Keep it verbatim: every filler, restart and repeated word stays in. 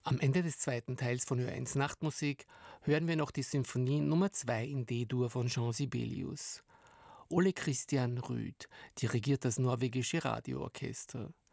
Am Ende des zweiten Teils von Ö eins Nachtmusik hören wir noch die Symphonie Nummer zwei in D-Dur von Jean Sibelius. Ole Christian Rüth dirigiert das norwegische Radioorchester.